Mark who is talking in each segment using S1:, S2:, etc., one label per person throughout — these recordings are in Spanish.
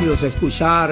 S1: labios, escuchar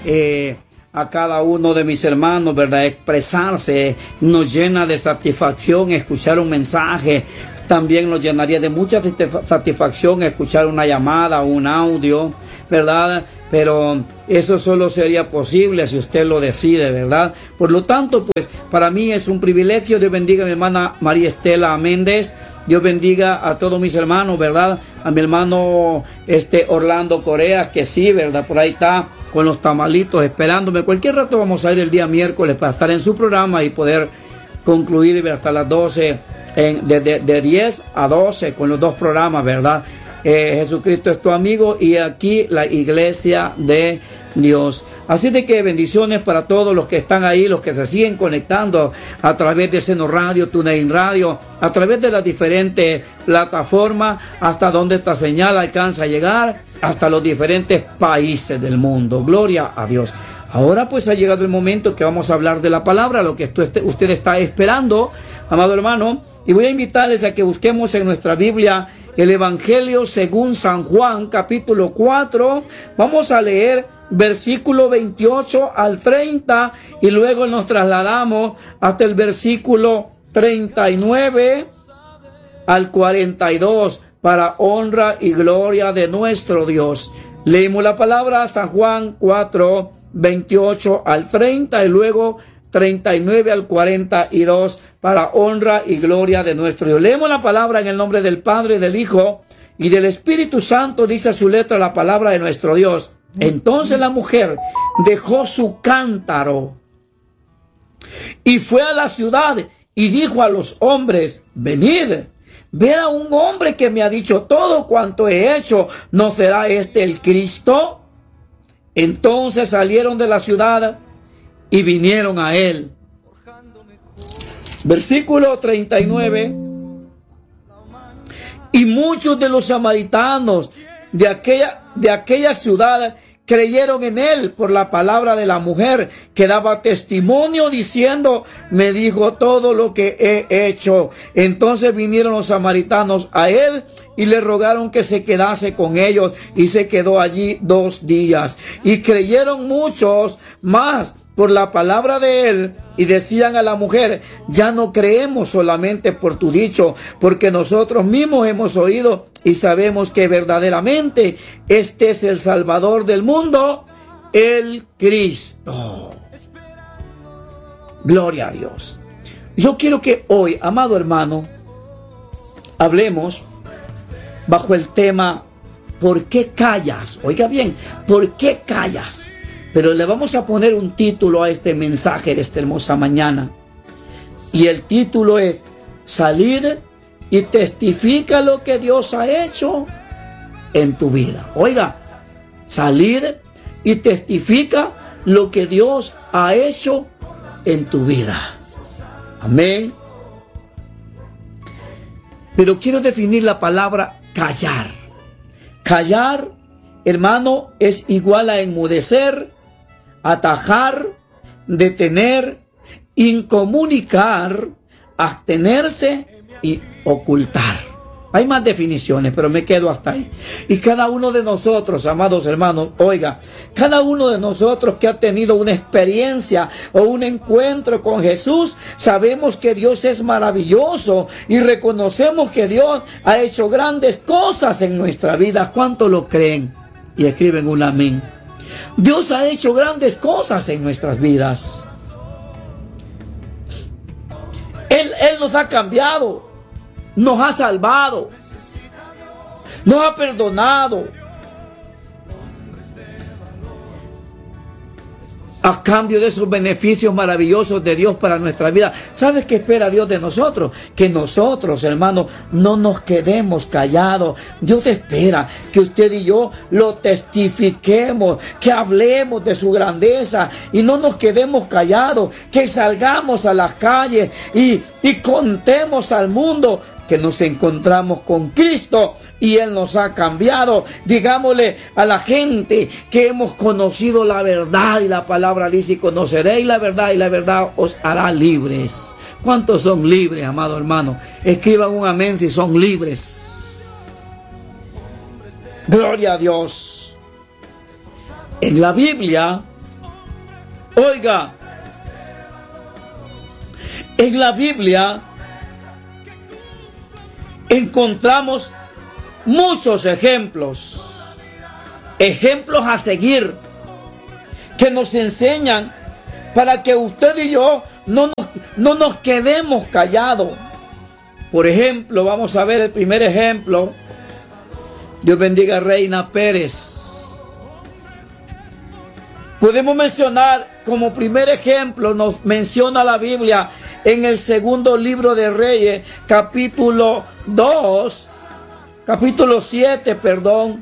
S1: a cada uno de mis hermanos, ¿verdad? Expresarse nos llena de satisfacción escuchar un mensaje. También nos llenaría de mucha satisfacción escuchar una llamada, un audio, ¿verdad? Pero eso solo sería posible si usted lo decide, ¿verdad? Por lo tanto, pues, para mí es un privilegio. Dios bendiga a mi hermana María Estela Méndez. Dios bendiga a todos mis hermanos, ¿verdad? A mi hermano Orlando Correa, que sí, ¿verdad? Por ahí está con los tamalitos esperándome. Cualquier rato vamos a ir el día miércoles para estar en su programa y poder concluir hasta las 12, de 10 a 12 con los dos programas, ¿verdad? Jesucristo es tu amigo y aquí la iglesia de Dios. Así de que bendiciones para todos los que están ahí, los que se siguen conectando a través de Seno Radio, TuneIn Radio, a través de las diferentes plataformas, hasta donde esta señal alcanza a llegar, hasta los diferentes países del mundo. Gloria a Dios. Ahora pues ha llegado el momento que vamos a hablar de la palabra, lo que usted está esperando, amado hermano, y voy a invitarles a que busquemos en nuestra Biblia el Evangelio según San Juan, capítulo 4. Vamos a leer versículo 28 al 30 y luego nos trasladamos hasta el versículo 39 al 42 para honra y gloria de nuestro Dios. Leímos la palabra San Juan 4, 28 al 30 y luego 39 al 42 para honra y gloria de nuestro Dios. Leemos la palabra en el nombre del Padre, del Hijo y del Espíritu Santo. Dice su letra la palabra de nuestro Dios. Entonces la mujer dejó su cántaro y fue a la ciudad y dijo a los hombres: venid, ved a un hombre que me ha dicho todo cuanto he hecho. ¿No será este el Cristo? Entonces salieron de la ciudad y vinieron a él. Versículo 39. Y muchos de los samaritanos de aquella ciudad creyeron en él por la palabra de la mujer, que daba testimonio diciendo: me dijo todo lo que he hecho. Entonces vinieron los samaritanos a él y le rogaron que se quedase con ellos, y se quedó allí 2 días. Y creyeron muchos más por la palabra de él, y decían a la mujer: ya no creemos solamente por tu dicho, porque nosotros mismos hemos oído y sabemos que verdaderamente este es el Salvador del mundo, el Cristo. Gloria a Dios. Yo quiero que hoy, amado hermano, hablemos bajo el tema ¿por qué callas? Oiga bien, ¿por qué callas? Pero le vamos a poner un título a este mensaje de esta hermosa mañana. Y el título es: salid y testifica lo que Dios ha hecho en tu vida. Oiga, salid y testifica lo que Dios ha hecho en tu vida. Amén. Pero quiero definir la palabra callar. Callar, hermano, es igual a enmudecer, atajar, detener, incomunicar, abstenerse y ocultar. Hay más definiciones, pero me quedo hasta ahí. Y cada uno de nosotros, amados hermanos, oiga, cada uno de nosotros que ha tenido una experiencia o un encuentro con Jesús, sabemos que Dios es maravilloso y reconocemos que Dios ha hecho grandes cosas en nuestra vida. ¿Cuántos lo creen? Y escriben un amén. Dios ha hecho grandes cosas en nuestras vidas. Él nos ha cambiado, nos ha salvado, nos ha perdonado. A cambio de esos beneficios maravillosos de Dios para nuestra vida, ¿sabes qué espera Dios de nosotros? Que nosotros, hermanos, no nos quedemos callados. Dios espera que usted y yo lo testifiquemos, que hablemos de su grandeza y no nos quedemos callados, que salgamos a las calles y contemos al mundo que nos encontramos con Cristo y Él nos ha cambiado. Digámosle a la gente que hemos conocido la verdad, y la palabra dice: conoceréis la verdad y la verdad os hará libres. ¿Cuántos son libres, amado hermano? Escriban un amén si son libres. Gloria a Dios. En la Biblia, oiga, en la Biblia encontramos muchos ejemplos a seguir, que nos enseñan para que usted y yo no nos quedemos callados. Por ejemplo, vamos a ver el primer ejemplo. Dios bendiga a Reina Pérez. Podemos mencionar como primer ejemplo, nos menciona la Biblia en el segundo libro de Reyes, capítulo 7, perdón.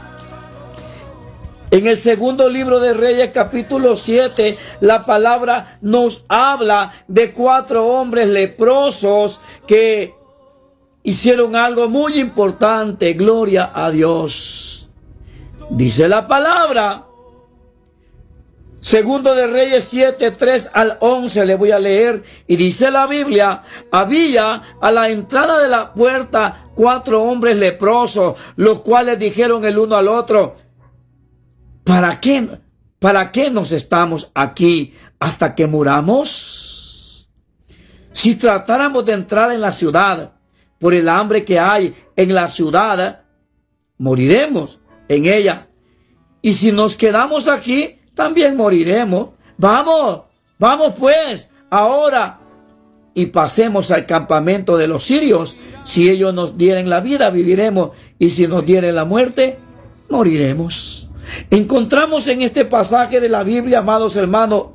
S1: En el segundo libro de Reyes, capítulo 7, la palabra nos habla de 4 hombres leprosos que hicieron algo muy importante. Gloria a Dios. Dice la palabra, segundo de Reyes 7, 3 al 11, le voy a leer. Y dice la Biblia, había a la entrada de la puerta 4 hombres leprosos, los cuales dijeron el uno al otro, ¿Para qué nos estamos aquí hasta que muramos? Si tratáramos de entrar en la ciudad por el hambre que hay en la ciudad, moriremos en ella. Y si nos quedamos aquí, también moriremos. Vamos pues, ahora, y pasemos al campamento de los sirios. Si ellos nos dieren la vida, viviremos. Y si nos dieren la muerte, moriremos. Encontramos en este pasaje de la Biblia, amados hermanos,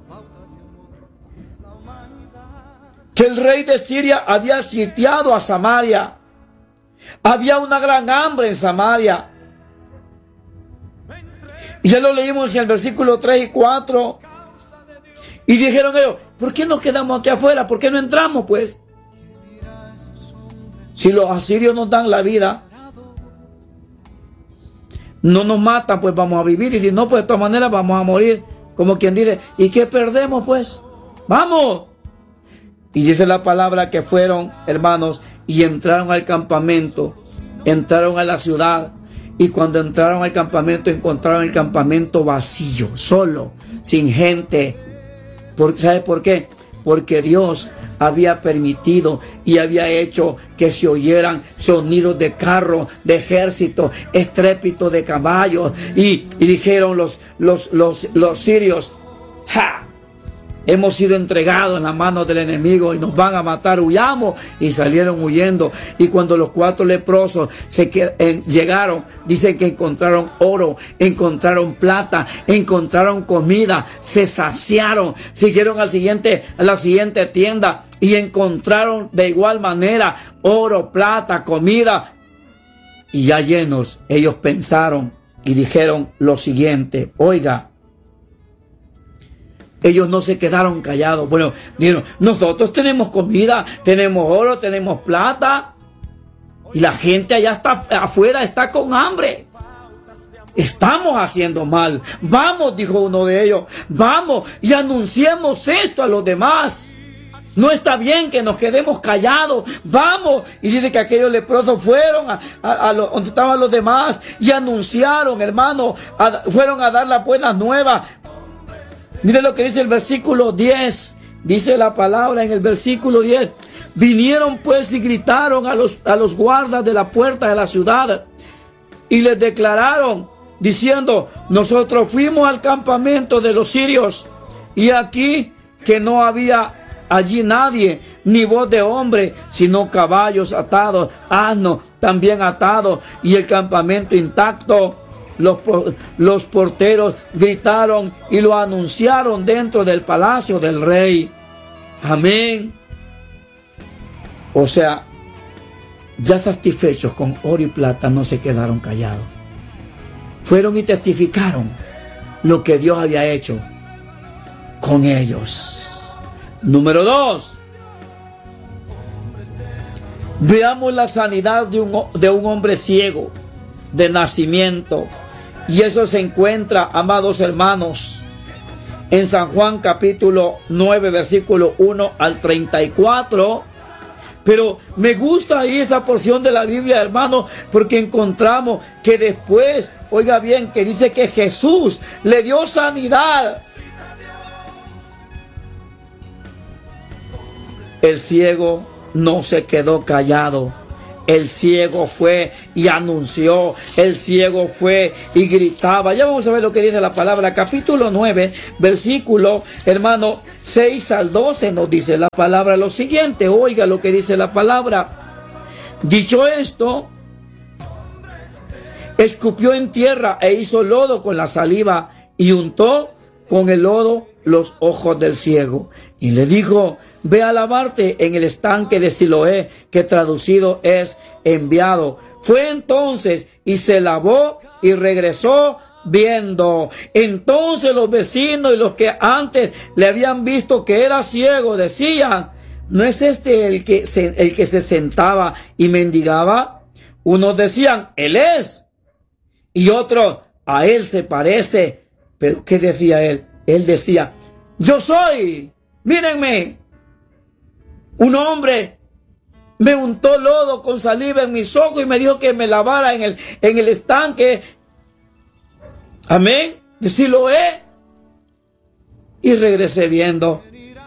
S1: que el rey de Siria había sitiado a Samaria. Había una gran hambre en Samaria. Y ya lo leímos en el versículo 3 y 4. Y dijeron ellos, ¿por qué nos quedamos aquí afuera? ¿Por qué no entramos pues? Si los asirios nos dan la vida, no nos matan, pues vamos a vivir. Y si no, pues de todas maneras vamos a morir. Como quien dice, ¿y qué perdemos pues? ¡Vamos! Y dice la palabra que fueron, hermanos, y entraron al campamento, entraron a la ciudad. Y cuando entraron al campamento, encontraron el campamento vacío, solo, sin gente. ¿Sabe por qué? Porque Dios había permitido y había hecho que se oyeran sonidos de carro, de ejército, estrépito de caballos. Y dijeron los sirios, ¡ja! Hemos sido entregados en las manos del enemigo y nos van a matar, huyamos. Y salieron huyendo. Y cuando los 4 leprosos llegaron, dice que encontraron oro, encontraron plata, encontraron comida, se saciaron, siguieron a la siguiente tienda y encontraron de igual manera oro, plata, comida. Y ya llenos, ellos pensaron y dijeron lo siguiente, oiga, ellos no se quedaron callados. Bueno, dijeron, nosotros tenemos comida, tenemos oro, tenemos plata. Y la gente allá afuera está con hambre. Estamos haciendo mal. Vamos, dijo uno de ellos, vamos y anunciemos esto a los demás. No está bien que nos quedemos callados. Vamos. Y dice que aquellos leprosos fueron donde estaban los demás y anunciaron, hermano, fueron a dar las buenas nuevas. Mire lo que dice el versículo 10. Dice la palabra en el versículo 10. Vinieron pues y gritaron a los guardas de la puerta de la ciudad y les declararon diciendo, nosotros fuimos al campamento de los sirios y aquí que no había allí nadie, ni voz de hombre, sino caballos atados, asnos también atados y el campamento intacto. Los porteros gritaron y lo anunciaron dentro del palacio del rey. Amén. O sea, ya satisfechos con oro y plata, no se quedaron callados. Fueron y testificaron lo que Dios había hecho con ellos. Número 2. Veamos la sanidad de un hombre ciego de nacimiento. Y eso se encuentra, amados hermanos, en San Juan capítulo 9, versículo 1 al 34. Pero me gusta ahí esa porción de la Biblia, hermano, porque encontramos que después, oiga bien, que dice que Jesús le dio sanidad. El ciego no se quedó callado. El ciego fue y anunció. El ciego fue y gritaba. Ya vamos a ver lo que dice la palabra. Capítulo 9, versículo, hermano, 6 al 12 nos dice la palabra lo siguiente. Oiga lo que dice la palabra. Dicho esto, escupió en tierra e hizo lodo con la saliva y untó con el lodo los ojos del ciego. Y le dijo: ve a lavarte en el estanque de Siloé, que traducido es enviado. Fue entonces y se lavó y regresó viendo. Entonces los vecinos y los que antes le habían visto que era ciego decían: ¿no es este el que se sentaba y mendigaba? Unos decían: él es. Y otros: a él se parece. Pero ¿qué decía él? Él decía: yo soy. Mírenme. Un hombre me untó lodo con saliva en mis ojos y me dijo que me lavara en el estanque. Amén. De Siloé. Y regresé viendo.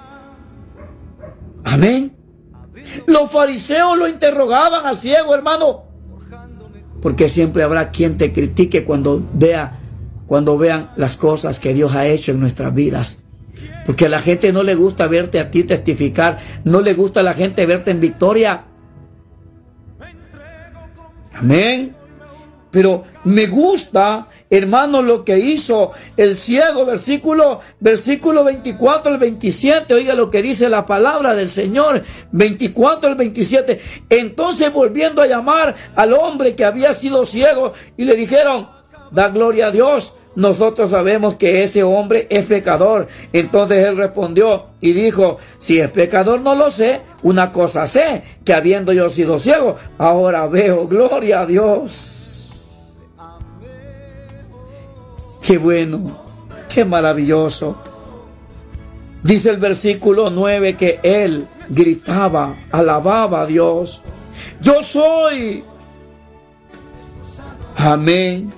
S1: Amén. Los fariseos lo interrogaban al ciego, hermano. Porque siempre habrá quien te critique cuando vean las cosas que Dios ha hecho en nuestras vidas. Porque a la gente no le gusta verte a ti testificar. No le gusta a la gente verte en victoria. Amén. Pero me gusta, hermano, lo que hizo el ciego. Versículo 24 al 27. Oiga lo que dice la palabra del Señor. 24 al 27. Entonces, volviendo a llamar al hombre que había sido ciego, y le dijeron: da gloria a Dios. Nosotros sabemos que ese hombre es pecador. Entonces él respondió y dijo: si es pecador no lo sé. Una cosa sé, que habiendo yo sido ciego, ahora veo. Gloria a Dios. Qué bueno, qué maravilloso. Dice el versículo 9 que él gritaba, alababa a Dios: yo soy. Amén.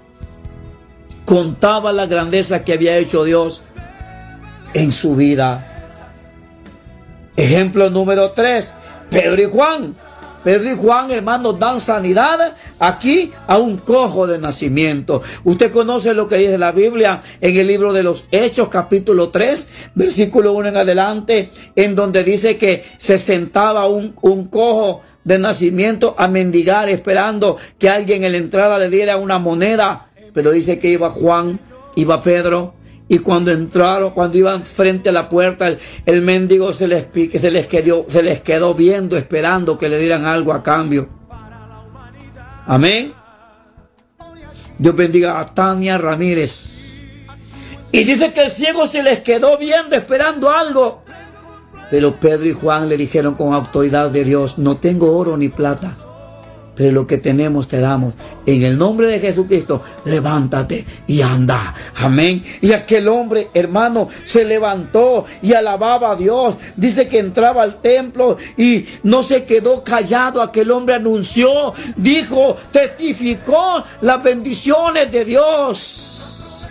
S1: Contaba la grandeza que había hecho Dios en su vida. Ejemplo número 3, Pedro y Juan. Pedro y Juan, hermanos, dan sanidad aquí a un cojo de nacimiento. Usted conoce lo que dice la Biblia en el libro de los Hechos, capítulo 3, versículo 1 en adelante, en donde dice que se sentaba un cojo de nacimiento a mendigar, esperando que alguien en la entrada le diera una moneda. Pero dice que iba Juan, iba Pedro, y cuando entraron, cuando iban frente a la puerta, el mendigo se les quedó viendo, esperando que le dieran algo a cambio. Amén. Dios bendiga a Tania Ramírez. Y dice que el ciego se les quedó viendo, esperando algo. Pero Pedro y Juan le dijeron con autoridad de Dios: no tengo oro ni plata, pero lo que tenemos te damos. En el nombre de Jesucristo, levántate y anda. Amén. Y aquel hombre, hermano, se levantó y alababa a Dios. Dice que entraba al templo y no se quedó callado. Aquel hombre anunció, dijo, testificó las bendiciones de Dios.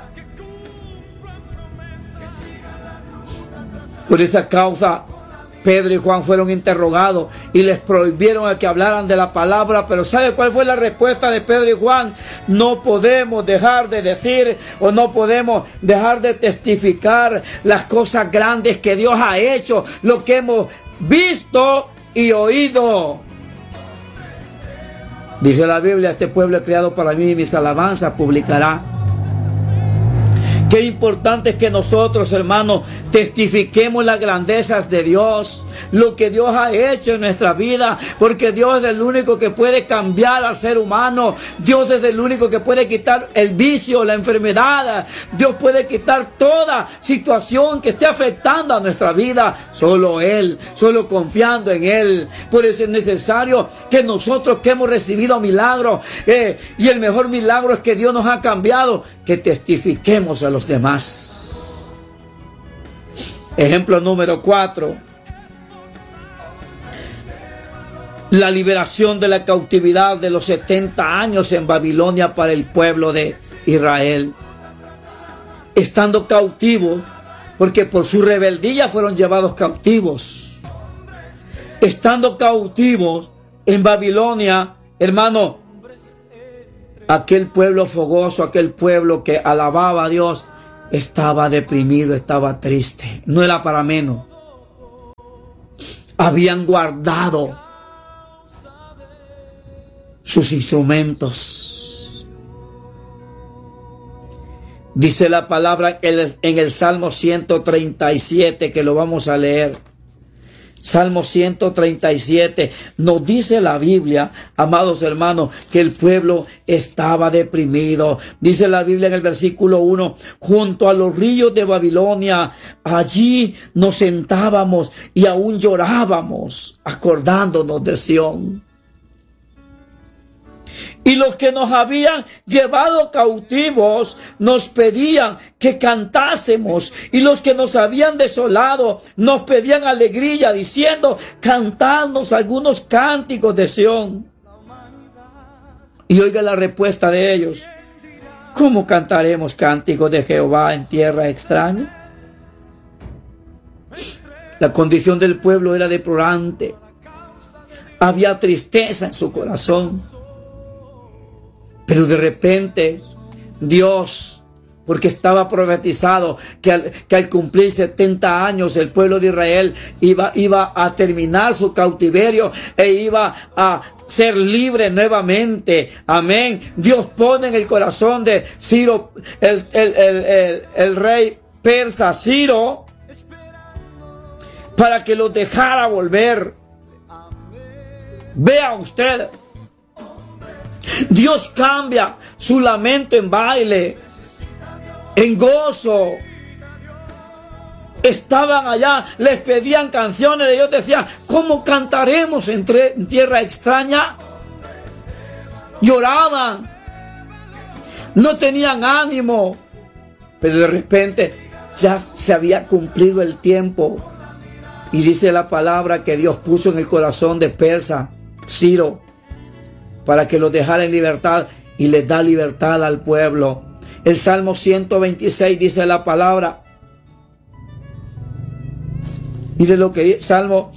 S1: Por esa causa, Pedro y Juan fueron interrogados y les prohibieron que hablaran de la palabra. Pero ¿sabe cuál fue la respuesta de Pedro y Juan? No podemos dejar de decir, o no podemos dejar de testificar las cosas grandes que Dios ha hecho, lo que hemos visto y oído. Dice la Biblia: este pueblo es creado para mí y mis alabanzas publicará. Qué importante es que nosotros, hermanos, testifiquemos las grandezas de Dios, lo que Dios ha hecho en nuestra vida, porque Dios es el único que puede cambiar al ser humano. Dios es el único que puede quitar el vicio, la enfermedad. Dios puede quitar toda situación que esté afectando a nuestra vida. Solo Él, solo confiando en Él. Por eso es necesario que nosotros, que hemos recibido milagros, y el mejor milagro es que Dios nos ha cambiado, que testifiquemos a los demás. Ejemplo número 4. la liberación de la cautividad de los 70 años en Babilonia para el pueblo de Israel. Estando cautivos, porque por su rebeldía fueron llevados cautivos. Estando cautivos en Babilonia, hermano, aquel pueblo fogoso, aquel pueblo que alababa a Dios, estaba deprimido, estaba triste. No era para menos. Habían guardado sus instrumentos. Dice la palabra en el Salmo 137, que lo vamos a leer. Salmo 137, nos dice la Biblia, amados hermanos, que el pueblo estaba deprimido. Dice la Biblia en el versículo 1, junto a los ríos de Babilonia, allí nos sentábamos y aún llorábamos, acordándonos de Sión. Y los que nos habían llevado cautivos nos pedían que cantásemos. Y los que nos habían desolado nos pedían alegría, diciendo, cantadnos algunos cánticos de Sión. Y oiga la respuesta de ellos. ¿Cómo cantaremos cánticos de Jehová en tierra extraña? La condición del pueblo era deplorante. Había tristeza en su corazón. Pero de repente, Dios, porque estaba profetizado que al cumplir 70 años el pueblo de Israel iba a terminar su cautiverio e iba a ser libre nuevamente. Amén. Dios pone en el corazón de Ciro, el rey persa Ciro, para que los dejara volver. Vea usted. Dios cambia su lamento en baile, en gozo. Estaban allá, les pedían canciones, ellos decían, ¿cómo cantaremos en tierra extraña? Lloraban, no tenían ánimo, pero de repente ya se había cumplido el tiempo. Y dice la palabra que Dios puso en el corazón de Persa, Ciro, para que los dejara en libertad, y les da libertad al pueblo. El Salmo 126 dice la palabra. Mire lo que dice Salmo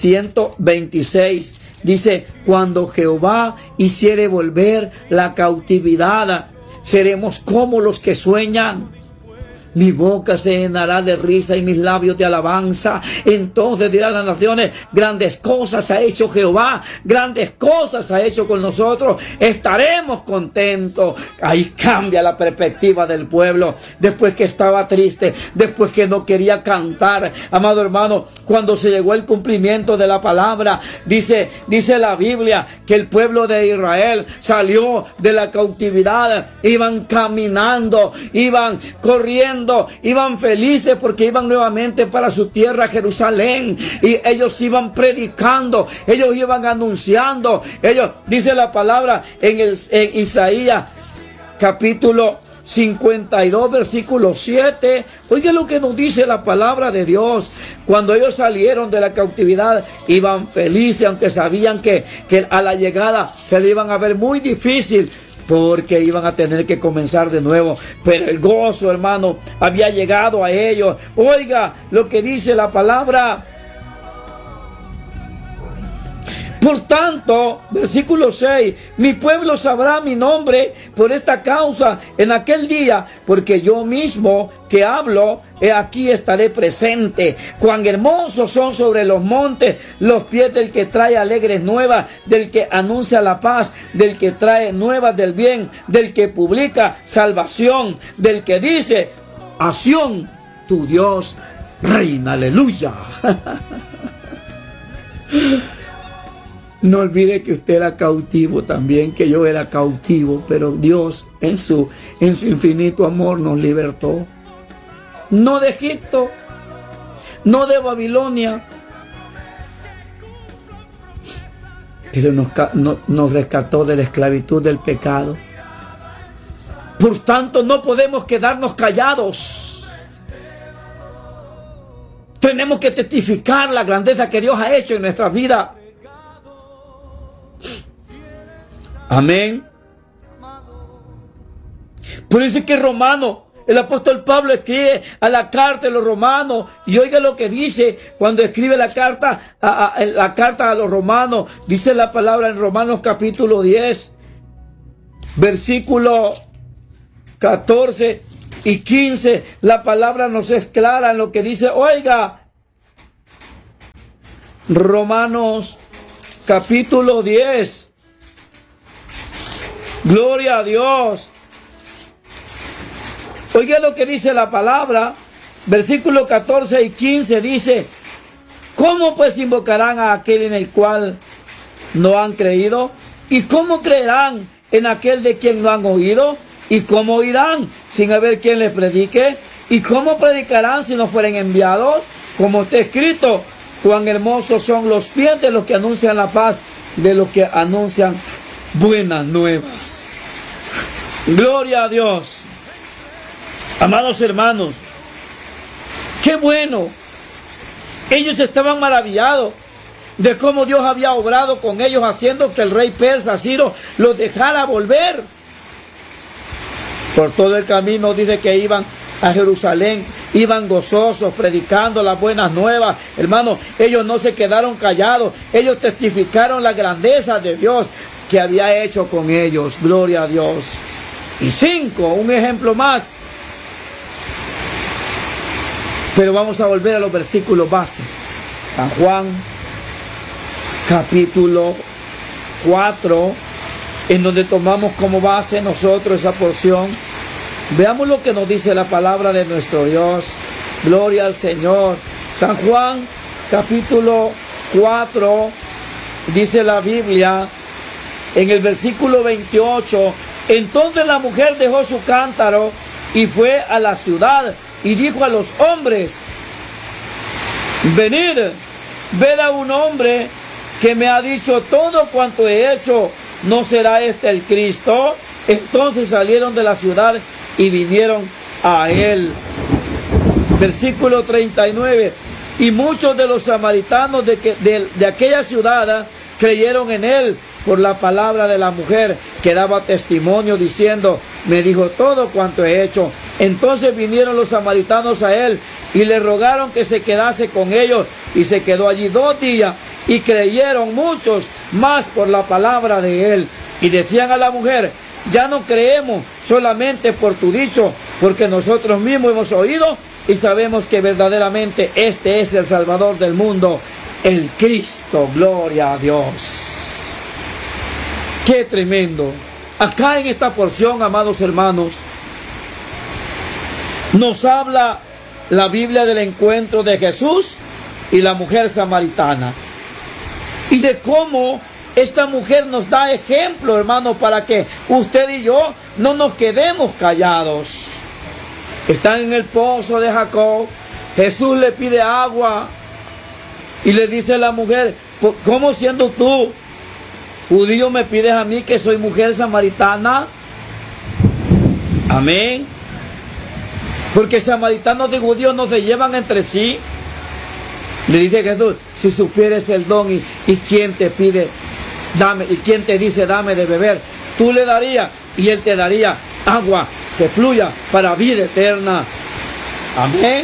S1: 126. Dice, cuando Jehová hiciere volver la cautividad, seremos como los que sueñan. Mi boca se llenará de risa y mis labios de alabanza. Entonces dirán las naciones, grandes cosas ha hecho Jehová, grandes cosas ha hecho con nosotros, estaremos contentos. Ahí cambia la perspectiva del pueblo. Después que estaba triste, después que no quería cantar, amado hermano, cuando se llegó el cumplimiento de la palabra, dice la Biblia que el pueblo de Israel salió de la cautividad, iban caminando, iban corriendo, iban felices porque iban nuevamente para su tierra, Jerusalén, y ellos iban predicando, ellos iban anunciando, dice la palabra en Isaías capítulo 52 versículo 7. Oiga lo que nos dice la palabra de Dios. Cuando ellos salieron de la cautividad, iban felices, aunque sabían que a la llegada se le iban a ver muy difícil, porque iban a tener que comenzar de nuevo. Pero el gozo, hermano, había llegado a ellos. Oiga lo que dice la palabra. Por tanto, versículo 6, mi pueblo sabrá mi nombre por esta causa en aquel día, porque yo mismo que hablo, he aquí estaré presente. Cuán hermosos son sobre los montes los pies del que trae alegres nuevas, del que anuncia la paz, del que trae nuevas del bien, del que publica salvación, del que dice, a Sión, tu Dios reina. Aleluya. No olvide que usted era cautivo también, que yo era cautivo, pero Dios en su infinito amor nos libertó. No de Egipto, no de Babilonia, pero nos rescató de la esclavitud del pecado. Por tanto, no podemos quedarnos callados. Tenemos que testificar la grandeza que Dios ha hecho en nuestra vida. Amén. Por eso es que el apóstol Pablo escribe a la carta de los romanos, y oiga lo que dice cuando escribe la carta a los romanos. Dice la palabra en Romanos capítulo 10, versículo 14 y 15. La palabra nos es clara en lo que dice. Oiga, Romanos capítulo 10. Gloria a Dios. Oiga lo que dice la palabra, versículos 14 y 15 dice: ¿cómo pues invocarán a aquel en el cual no han creído? ¿Y cómo creerán en aquel de quien no han oído? ¿Y cómo oirán sin haber quien les predique? ¿Y cómo predicarán si no fueren enviados? Como está escrito: cuán hermosos son los pies de los que anuncian la paz, de los que anuncian buenas nuevas. Gloria a Dios. Amados hermanos, qué bueno. Ellos estaban maravillados de cómo Dios había obrado con ellos, haciendo que el rey persa Ciro los dejara volver. Por todo el camino dice que iban a Jerusalén, iban gozosos, predicando las buenas nuevas. Hermanos, ellos no se quedaron callados, ellos testificaron la grandeza de Dios que había hecho con ellos. Gloria a Dios. Y 5, un ejemplo más. Pero vamos a volver a los versículos bases. San Juan, capítulo 4, en donde tomamos como base nosotros esa porción. Veamos lo que nos dice la palabra de nuestro Dios. Gloria al Señor. San Juan, capítulo 4, dice la Biblia, en el versículo 28, entonces la mujer dejó su cántaro y fue a la ciudad y dijo a los hombres: venid, ved a un hombre que me ha dicho todo cuanto he hecho. ¿No será este el Cristo? Entonces salieron de la ciudad y vinieron a él. Versículo 39. Y muchos de los samaritanos de aquella ciudad creyeron en él por la palabra de la mujer, que daba testimonio diciendo: me dijo todo cuanto he hecho. Entonces vinieron los samaritanos a él y le rogaron que se quedase con ellos, y se quedó allí 2 días, y creyeron muchos más por la palabra de él. Y decían a la mujer: ya no creemos solamente por tu dicho, porque nosotros mismos hemos oído y sabemos que verdaderamente este es el Salvador del mundo, el Cristo. Gloria a Dios. ¡Qué tremendo! Acá en esta porción, amados hermanos, nos habla la Biblia del encuentro de Jesús y la mujer samaritana, y de cómo esta mujer nos da ejemplo, hermano, para que usted y yo no nos quedemos callados. Están en el pozo de Jacob, Jesús le pide agua y le dice a la mujer: ¿cómo siendo tú judío me pides a mí, que soy mujer samaritana? Amén. Porque samaritanos y judíos no se llevan entre sí. Le dice Jesús: si supieres el don y quién te pide, dame, y quién te dice dame de beber, tú le darías y él te daría agua que fluya para vida eterna. Amén.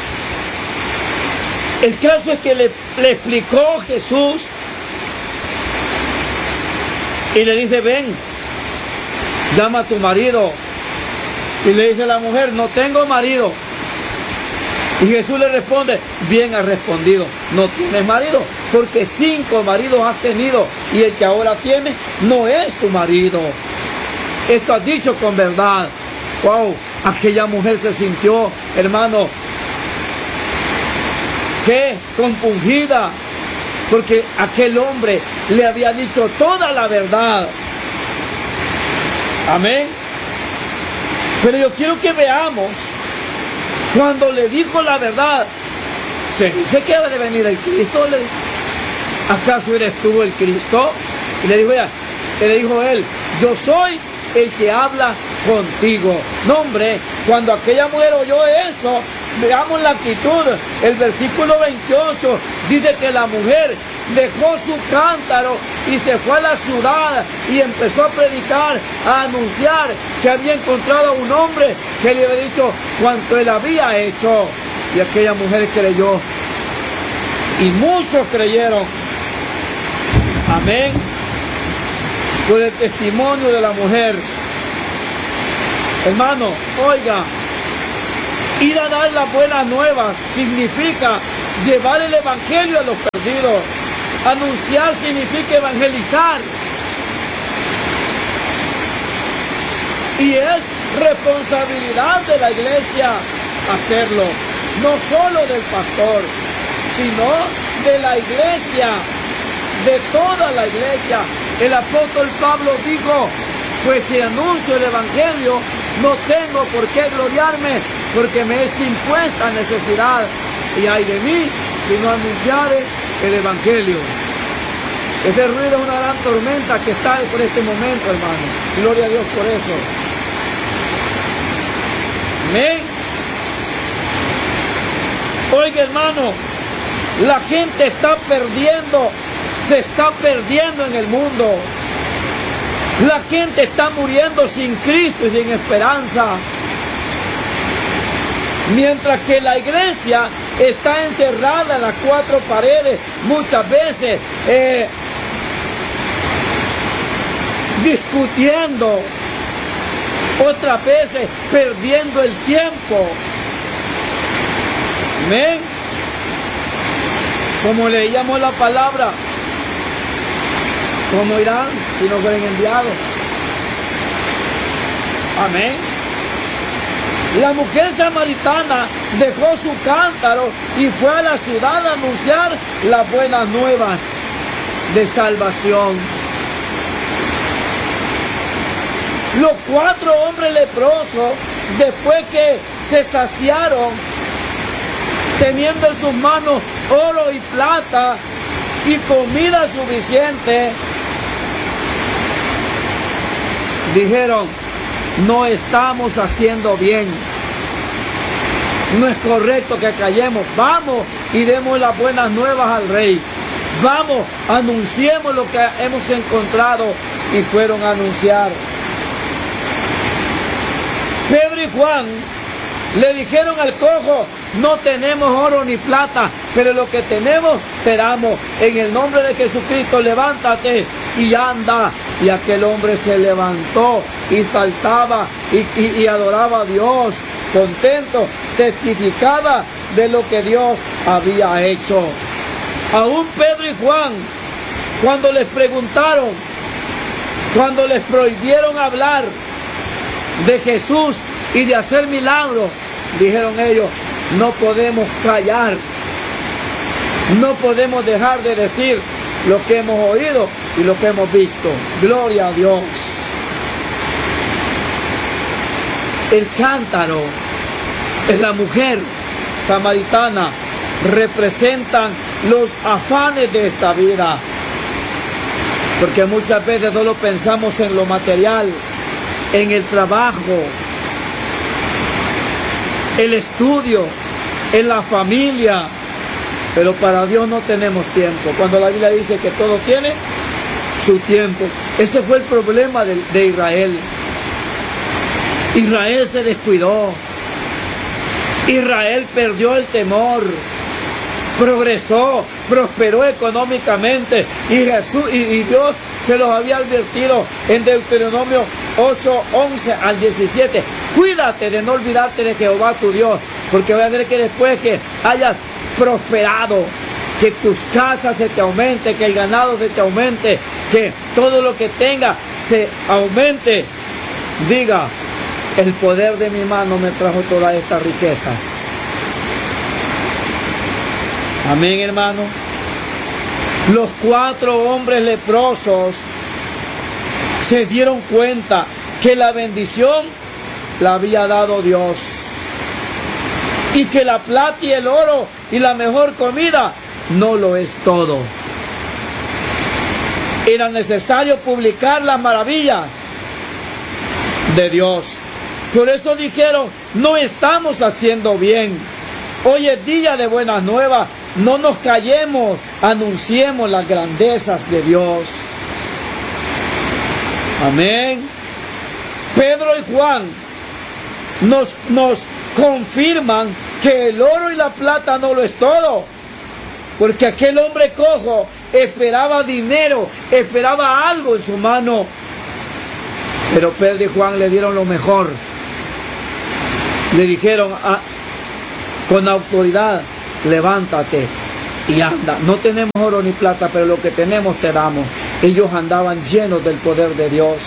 S1: El caso es que le explicó Jesús y le dice: ven, llama a tu marido. Y le dice la mujer: no tengo marido. Y Jesús le responde: bien has respondido, no tienes marido, porque 5 maridos has tenido, y el que ahora tienes no es tu marido. Esto has dicho con verdad. Wow, aquella mujer se sintió, hermano, ¿qué? Compungida, porque aquel hombre le había dicho toda la verdad. Amén. Pero yo quiero que veamos, cuando le dijo la verdad, se dice que ha de venir el Cristo. ¿Acaso eres tú el Cristo? Y le dijo él: yo soy el que habla contigo. No, hombre, cuando aquella mujer oyó eso, veamos la actitud. El versículo 28 dice que la mujer dejó su cántaro y se fue a la ciudad y empezó a predicar, a anunciar que había encontrado a un hombre que le había dicho cuanto él había hecho. Y aquella mujer creyó. Y muchos creyeron. Amén. Por el testimonio de la mujer. Hermano, oiga, ir a dar las buenas nuevas significa llevar el evangelio a los perdidos. Anunciar significa evangelizar. Y es responsabilidad de la iglesia hacerlo. No solo del pastor, sino de la iglesia, de toda la iglesia. El apóstol Pablo dijo, pues si anuncio el evangelio, no tengo por qué gloriarme, porque me es impuesta necesidad. Y ay de mí, si no anunciare el evangelio. Ese ruido es una gran tormenta que está por este momento, hermano. Gloria a Dios por eso. Amén. Oiga, hermano, la gente está perdiendo, se está perdiendo en el mundo. La gente está muriendo sin Cristo y sin esperanza. Mientras que la iglesia está encerrada en las cuatro paredes, muchas veces discutiendo, otras veces perdiendo el tiempo. Amén. Como leíamos la palabra, ¿cómo irán si no fueren enviados? Amén. La mujer samaritana dejó su cántaro y fue a la ciudad a anunciar las buenas nuevas de salvación. Los 4 hombres leprosos, después que se saciaron, teniendo en sus manos oro y plata y comida suficiente, dijeron, no estamos haciendo bien. No es correcto que callemos. Vamos y demos las buenas nuevas al rey. Vamos, anunciemos lo que hemos encontrado. Y fueron a anunciar. Pedro y Juan le dijeron al cojo, no tenemos oro ni plata, pero lo que tenemos te damos. En el nombre de Jesucristo, levántate y anda. Y aquel hombre se levantó y saltaba y adoraba a Dios, contento, testificaba de lo que Dios había hecho. Aún Pedro y Juan, cuando les preguntaron, cuando les prohibieron hablar de Jesús y de hacer milagros, dijeron ellos, no podemos callar, no podemos dejar de decir lo que hemos oído y lo que hemos visto. Gloria a Dios. El cántaro es la mujer samaritana, representan los afanes de esta vida, porque muchas veces solo pensamos en lo material, en el trabajo, el estudio, en la familia, pero para Dios no tenemos tiempo. Cuando la Biblia dice que todo tiene su tiempo. Ese fue el problema de Israel. Israel se descuidó. Israel perdió el temor. Progresó, prosperó económicamente. Y Dios se los había advertido en Deuteronomio 8:11 al 17. Cuídate de no olvidarte de Jehová tu Dios, porque voy a hacer que después que hayas prosperado, que tus casas se te aumente, que el ganado se te aumente, que todo lo que tengas se aumente, diga, el poder de mi mano me trajo todas estas riquezas. Amén, hermano. Los 4 hombres leprosos se dieron cuenta que la bendición la había dado Dios, y que la plata y el oro y la mejor comida no lo es todo. Era necesario publicar las maravillas de Dios. Por eso dijeron, no estamos haciendo bien. Hoy es día de buenas nuevas. no nos callemos, anunciemos las grandezas de Dios. Amén. Pedro y Juan nos confirman que el oro y la plata no lo es todo, porque aquel hombre cojo esperaba dinero, esperaba algo en su mano, pero Pedro y Juan le dieron lo mejor. Le dijeron con autoridad: levántate y anda. No tenemos oro ni plata, pero lo que tenemos te damos. Ellos andaban llenos del poder de Dios.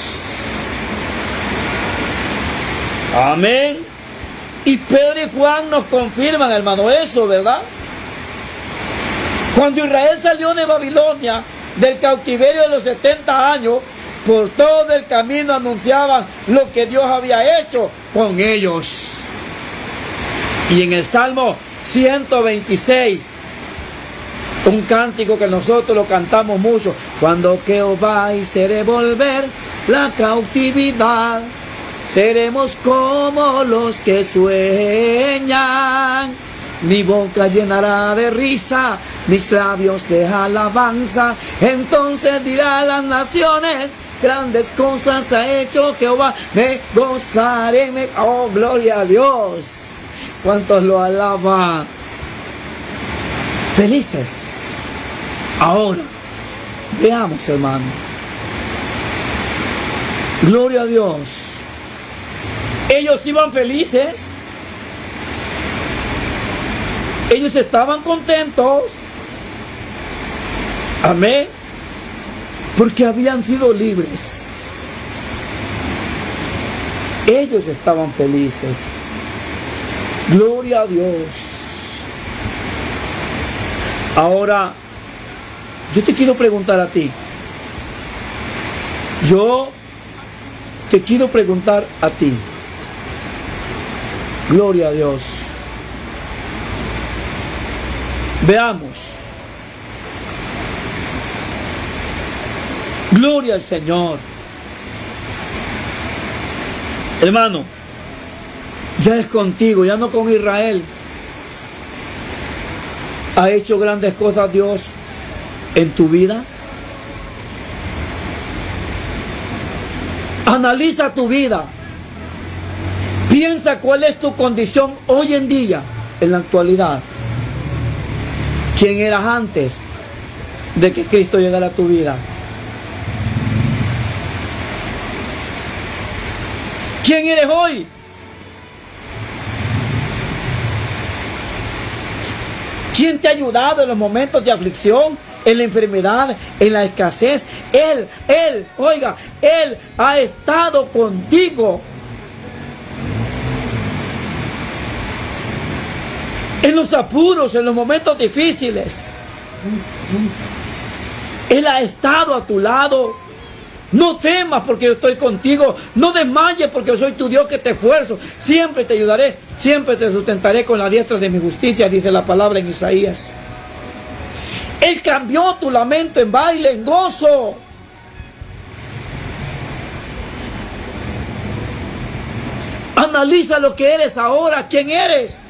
S1: Amén. Y Pedro y Juan nos confirman, hermano, eso, ¿verdad? Cuando Israel salió de Babilonia, del cautiverio de los 70 años, por todo el camino anunciaban lo que Dios había hecho con ellos. Y en el Salmo 126, un cántico que nosotros lo cantamos mucho: cuando Jehová hiciere volver la cautividad, seremos como los que sueñan. Mi boca llenará de risa, mis labios de alabanza. Entonces dirá a las naciones: grandes cosas ha hecho Jehová, me gozaré. Oh, gloria a Dios. ¿Cuántos lo alaban? Felices. Ahora, veamos, hermano. Gloria a Dios. Ellos iban felices. Ellos estaban contentos. Amén. Porque habían sido libres. Ellos estaban felices. Gloria a Dios. Ahora, yo te quiero preguntar a ti. Yo te quiero preguntar a ti. Gloria a Dios. Veamos. Gloria al Señor. Hermano, ya es contigo, ya no con Israel. ¿Ha hecho grandes cosas Dios en tu vida? Analiza tu vida. Piensa cuál es tu condición hoy en día, en la actualidad. ¿Quién eras antes de que Cristo llegara a tu vida? ¿Quién eres hoy? ¿Quién te ha ayudado en los momentos de aflicción, en la enfermedad, en la escasez? Él ha estado contigo. En los apuros, en los momentos difíciles. Él ha estado a tu lado. No temas porque yo estoy contigo. No desmayes porque yo soy tu Dios que te esfuerzo. Siempre te ayudaré. Siempre te sustentaré con la diestra de mi justicia, dice la palabra en Isaías. Él cambió tu lamento en baile, en gozo. Analiza lo que eres ahora. ¿Quién eres?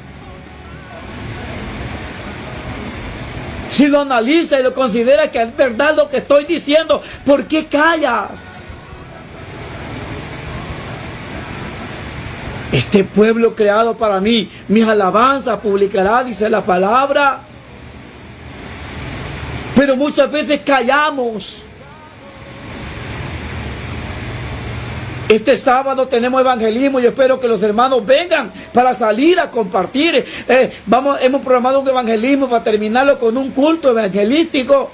S1: Si lo analiza y lo considera que es verdad lo que estoy diciendo, ¿por qué callas? Este pueblo creado para mí, mis alabanzas publicará, dice la palabra. Pero muchas veces callamos. Este sábado tenemos evangelismo. Yo espero que los hermanos vengan para salir a compartir. Hemos programado un evangelismo para terminarlo con un culto evangelístico.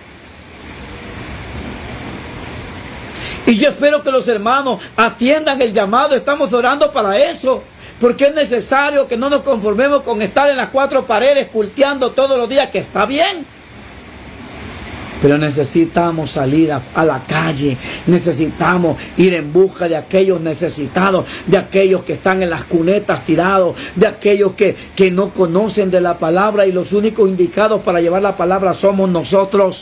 S1: Y yo espero que los hermanos atiendan el llamado. Estamos orando para eso. Porque es necesario que no nos conformemos con estar en las cuatro paredes culteando todos los días, que está bien. Pero necesitamos salir a la calle, necesitamos ir en busca de aquellos necesitados, de aquellos que están en las cunetas tirados, de aquellos que no conocen de la palabra, y los únicos indicados para llevar la palabra somos nosotros.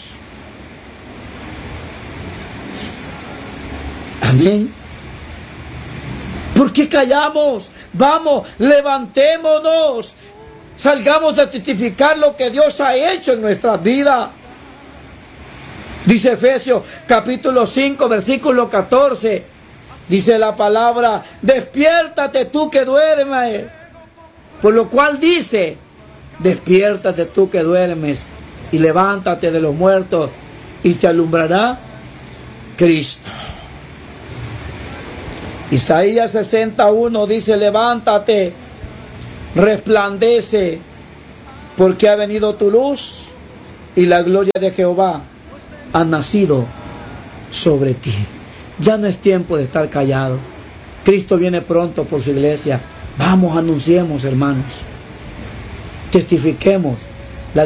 S1: Amén. ¿Por qué callamos? Vamos, levantémonos. salgamos a testificar lo que Dios ha hecho en nuestras vidas. Dice Efesios capítulo 5, versículo 14. Dice la palabra, despiértate tú que duermes. Por lo cual dice, despiértate tú que duermes y levántate de los muertos y te alumbrará Cristo. Isaías 61 dice, levántate, resplandece, porque ha venido tu luz y la gloria de Jehová ha nacido sobre ti. Ya no es tiempo de estar callado. Cristo viene pronto por su iglesia. Vamos, anunciemos, hermanos. Testifiquemos